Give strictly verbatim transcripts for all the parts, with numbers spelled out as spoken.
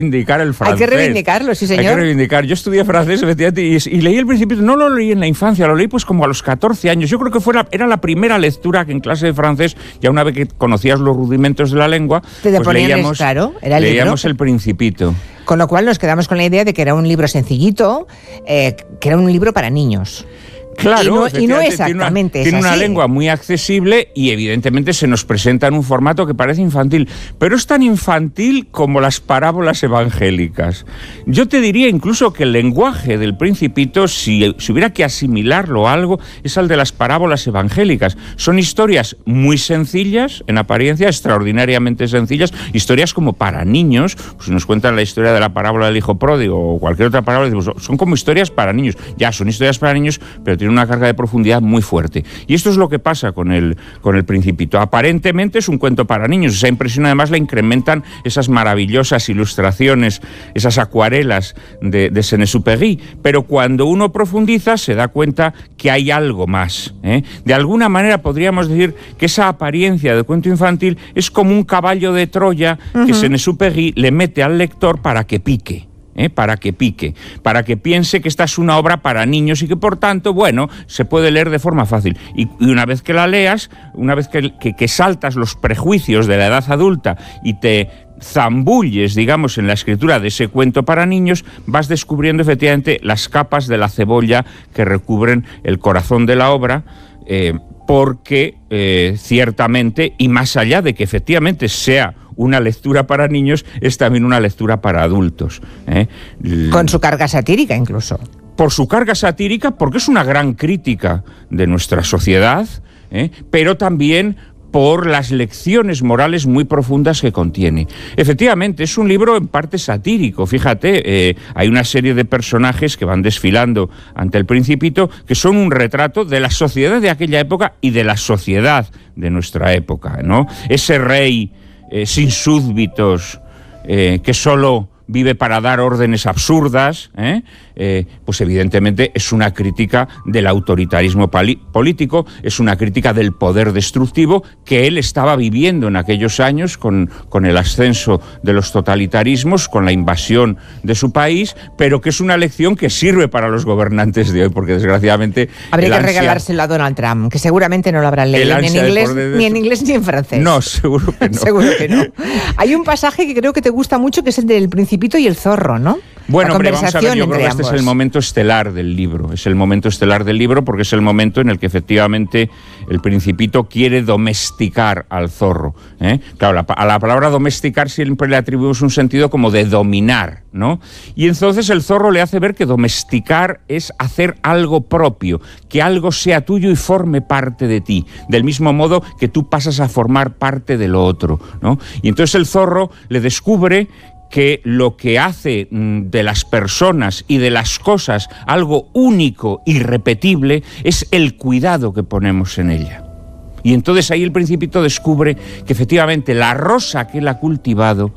reivindicar el francés. Hay que reivindicarlo, sí, señor. Hay que reivindicar. Yo estudié francés, efectivamente, y, y leí El Principito. No lo leí en la infancia, lo leí pues como a los catorce años. Yo creo que fue la, era la primera lectura que en clase de francés, ya una vez que conocías los rudimentos de la lengua, te pues leíamos, claro, era el leíamos libro. El Principito. Con lo cual nos quedamos con la idea de que era un libro sencillito, eh, que era un libro para niños. Claro, y no, y no exactamente tiene una, es tiene así. una lengua muy accesible y evidentemente se nos presenta en un formato que parece infantil, pero es tan infantil como las parábolas evangélicas. Yo te diría incluso que el lenguaje del Principito, si, si hubiera que asimilarlo a algo, es al de las parábolas evangélicas. Son historias muy sencillas, en apariencia extraordinariamente sencillas, historias como para niños. Pues si nos cuentan la historia de la parábola del hijo pródigo o cualquier otra parábola, decimos, son como historias para niños. Ya, son historias para niños, pero tiene una carga de profundidad muy fuerte. Y esto es lo que pasa con el, con el Principito. Aparentemente es un cuento para niños. Esa impresión además la incrementan esas maravillosas ilustraciones, esas acuarelas de, de Saint-Exupéry. Pero cuando uno profundiza se da cuenta que hay algo más, ¿eh? De alguna manera podríamos decir que esa apariencia de cuento infantil es como un caballo de Troya uh-huh. que Saint-Exupéry le mete al lector para que pique. ¿Eh? Para que pique, para que piense que esta es una obra para niños y que por tanto, bueno, se puede leer de forma fácil. Y, y una vez que la leas, una vez que, que, que saltas los prejuicios de la edad adulta y te zambulles, digamos, en la escritura de ese cuento para niños, vas descubriendo efectivamente las capas de la cebolla que recubren el corazón de la obra, eh, porque eh, ciertamente, y más allá de que efectivamente sea una lectura para niños, es también una lectura para adultos, ¿eh? Con su carga satírica incluso. Por su carga satírica, porque es una gran crítica de nuestra sociedad, ¿eh? Pero también por las lecciones morales muy profundas que contiene. Efectivamente, es un libro en parte satírico. Fíjate, eh, hay una serie de personajes que van desfilando ante el Principito que son un retrato de la sociedad de aquella época y de la sociedad de nuestra época, ¿no? Ese rey eh, sin súbditos, eh, que solo vive para dar órdenes absurdas, ¿eh? Eh, pues evidentemente es una crítica del autoritarismo político, es una crítica del poder destructivo que él estaba viviendo en aquellos años con, con el ascenso de los totalitarismos, con la invasión de su país, pero que es una lección que sirve para los gobernantes de hoy, porque desgraciadamente... Habría que ansia, regalárselo a Donald Trump, que seguramente no lo habrán leído ni en, inglés, de... ni en inglés ni en francés. No, seguro que no. Seguro que no. Hay un pasaje que creo que te gusta mucho, que es el del Principito y el zorro, ¿no? Bueno, hombre, vamos a ver, yo creo que este es el momento estelar del libro, es el momento estelar del libro porque es el momento en el que efectivamente el Principito quiere domesticar al zorro, ¿eh? Claro, la, a la palabra domesticar siempre le atribuimos un sentido como de dominar, ¿no? Y entonces el zorro le hace ver que domesticar es hacer algo propio, que algo sea tuyo y forme parte de ti, del mismo modo que tú pasas a formar parte de lo otro, ¿no? Y entonces el zorro le descubre que lo que hace de las personas y de las cosas algo único, irrepetible, es el cuidado que ponemos en ella. Y entonces ahí el Principito descubre que efectivamente la rosa que él ha cultivado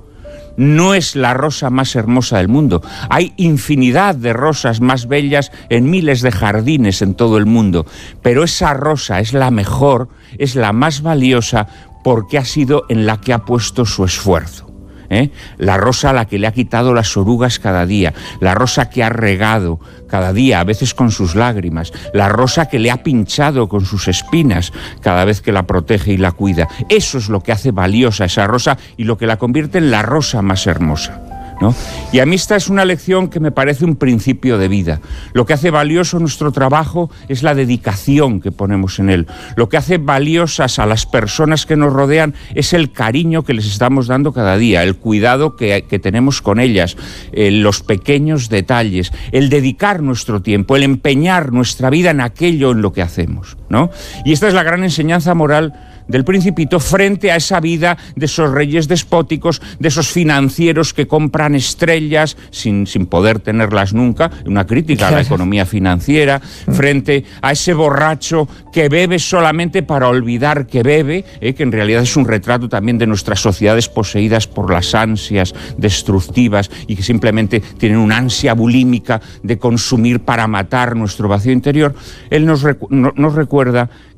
no es la rosa más hermosa del mundo. Hay infinidad de rosas más bellas en miles de jardines en todo el mundo, pero esa rosa es la mejor, es la más valiosa porque ha sido en la que ha puesto su esfuerzo. ¿Eh? La rosa a la que le ha quitado las orugas cada día, la rosa que ha regado cada día, a veces con sus lágrimas, la rosa que le ha pinchado con sus espinas cada vez que la protege y la cuida. Eso es lo que hace valiosa esa rosa y lo que la convierte en la rosa más hermosa, ¿no? Y a mí esta es una lección que me parece un principio de vida. Lo que hace valioso nuestro trabajo es la dedicación que ponemos en él. Lo que hace valiosas a las personas que nos rodean es el cariño que les estamos dando cada día, el cuidado que, que tenemos con ellas, eh, los pequeños detalles, el dedicar nuestro tiempo, el empeñar nuestra vida en aquello en lo que hacemos, ¿no? Y esta es la gran enseñanza moral del Principito frente a esa vida de esos reyes despóticos, de esos financieros que compran estrellas sin, sin poder tenerlas nunca, una crítica a la economía financiera, frente a ese borracho que bebe solamente para olvidar que bebe, eh, que en realidad es un retrato también de nuestras sociedades poseídas por las ansias destructivas y que simplemente tienen una ansia bulímica de consumir para matar nuestro vacío interior. Él nos, recu- no, nos recuerda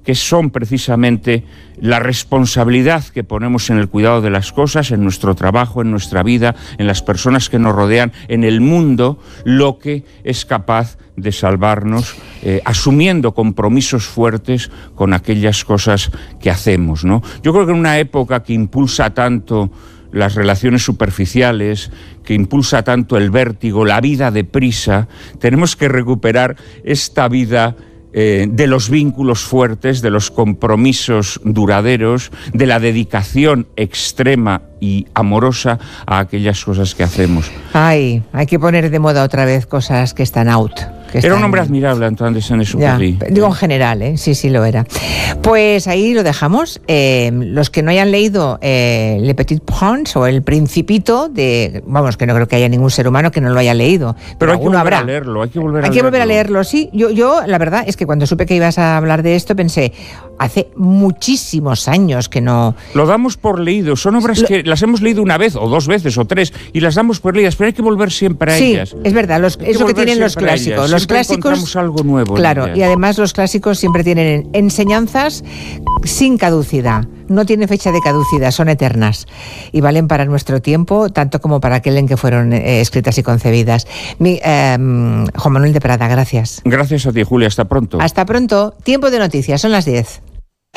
que son precisamente la responsabilidad que ponemos en el cuidado de las cosas, en nuestro trabajo, en nuestra vida, en las personas que nos rodean, en el mundo, lo que es capaz de salvarnos, eh, asumiendo compromisos fuertes con aquellas cosas que hacemos, ¿no? Yo creo que en una época que impulsa tanto las relaciones superficiales, que impulsa tanto el vértigo, la vida deprisa, tenemos que recuperar esta vida eh, de los vínculos fuertes, de los compromisos duraderos, de la dedicación extrema y amorosa a aquellas cosas que hacemos. Ay, hay que poner de moda otra vez cosas que están out. Que era están... un hombre admirable, Antoine de Saint-Exupéry. Digo en general, ¿eh? Sí, sí lo era. Pues ahí lo dejamos. Eh, los que no hayan leído eh, Le Petit Prince o El Principito, de, vamos, que no creo que haya ningún ser humano que no lo haya leído. Pero, pero hay que volver habrá. a leerlo, hay que volver a hay leerlo. Hay que volver a leerlo, sí. Yo, yo, la verdad es que cuando supe que ibas a hablar de esto, pensé, hace muchísimos años que no... Lo damos por leído. Son obras lo... que las hemos leído una vez, o dos veces, o tres, y las damos por leídas, pero hay que volver siempre a sí, ellas. Sí, es verdad, los, es lo que tienen los clásicos. Los clásicos encontramos algo nuevo. Claro, y además los clásicos siempre tienen enseñanzas sin caducidad. No tienen fecha de caducidad, son eternas y valen para nuestro tiempo, tanto como para aquel en que fueron eh, escritas y concebidas. Mi, eh, Juan Manuel de Prada, gracias. Gracias a ti, Julia. Hasta pronto. Hasta pronto. Tiempo de noticias, son las diez.